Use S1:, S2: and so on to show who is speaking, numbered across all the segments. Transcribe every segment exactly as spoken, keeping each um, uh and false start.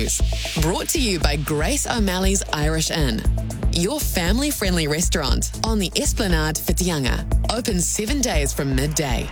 S1: Brought to you by Grace O'Malley's Irish Inn, your family-friendly restaurant on the Esplanade Whitianga. Open seven days from midday.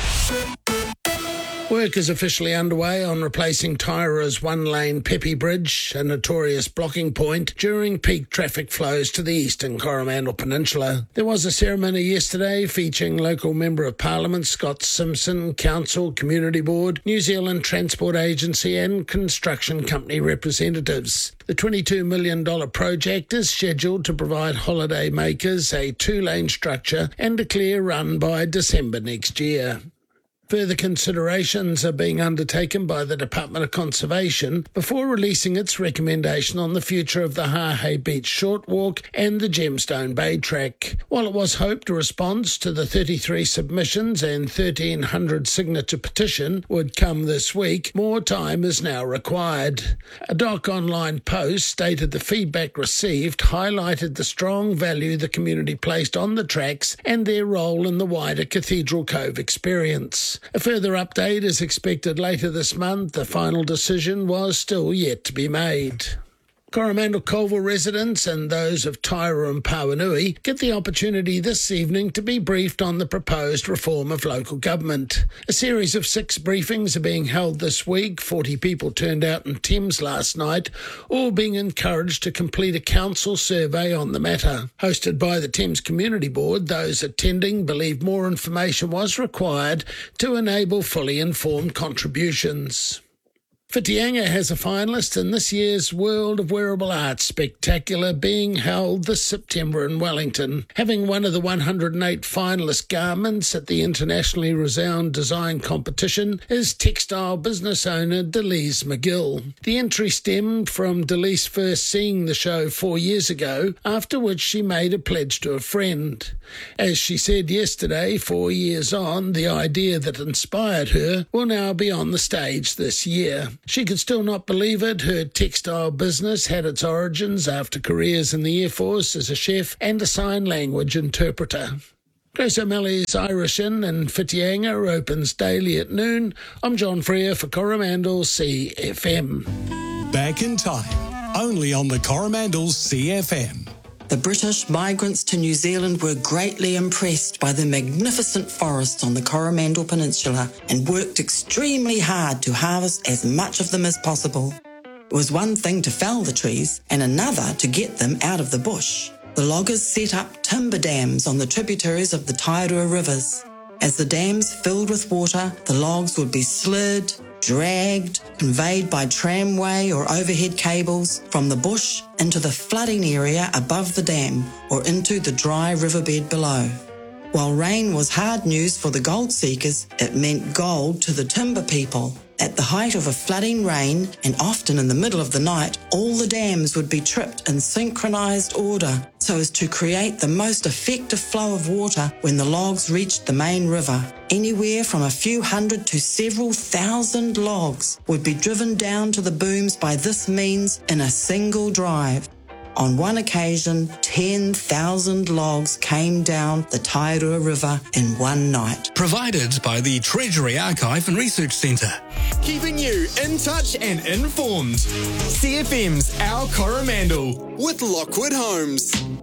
S2: Work is officially underway on replacing Taira's one-lane Pepe Bridge, a notorious blocking point during peak traffic flows to the eastern Coromandel Peninsula. There was a ceremony yesterday featuring local Member of Parliament Scott Simpson, Council, Community Board, New Zealand Transport Agency and construction company representatives. The twenty-two million dollars project is scheduled to provide holiday makers a two-lane structure and a clear run by December next year. Further considerations are being undertaken by the Department of Conservation before releasing its recommendation on the future of the Hahei Beach Short Walk and the Gemstone Bay Track. While it was hoped a response to the thirty-three submissions and thirteen hundred signature petition would come this week, more time is now required. A Doc Online post stated the feedback received highlighted the strong value the community placed on the tracks and their role in the wider Cathedral Cove experience. A further update is expected later this month. The final decision was still yet to be made. Coromandel Colville residents and those of Taira and Pauanui get the opportunity this evening to be briefed on the proposed reform of local government. A series of six briefings are being held this week. Forty people turned out in Thames last night, all being encouraged to complete a council survey on the matter. Hosted by the Thames Community Board, those attending believe more information was required to enable fully informed contributions. Whitianga has a finalist in this year's World of Wearable Art Spectacular being held this September in Wellington. Having one of the one hundred eight finalist garments at the internationally renowned design competition is textile business owner Delise McGill. The entry stemmed from Delise first seeing the show four years ago, after which she made a pledge to a friend. As she said yesterday, four years on, the idea that inspired her will now be on the stage this year. She could still not believe it. Her textile business had its origins after careers in the Air Force as a chef and a sign language interpreter. Grace O'Malley's Irish Inn in Whitianga opens daily at noon. I'm John Freer for Coromandel C F M.
S3: Back in time, only on the Coromandel C F M.
S4: The British migrants to New Zealand were greatly impressed by the magnificent forests on the Coromandel Peninsula and worked extremely hard to harvest as much of them as possible. It was one thing to fell the trees and another to get them out of the bush. The loggers set up timber dams on the tributaries of the Tairua rivers. As the dams filled with water, the logs would be slid, dragged, conveyed by tramway or overhead cables from the bush into the flooding area above the dam or into the dry riverbed below. While rain was hard news for the gold seekers, it meant gold to the timber people. At the height of a flooding rain, and often in the middle of the night, all the dams would be tripped in synchronized order so as to create the most effective flow of water when the logs reached the main river. Anywhere from a few hundred to several thousand logs would be driven down to the booms by this means in a single drive. On one occasion, ten thousand logs came down the Tairua River in one night.
S3: Provided by the Treasury Archive and Research Centre.
S5: Keeping you in touch and informed. C F M's Our Coromandel with Lockwood Homes.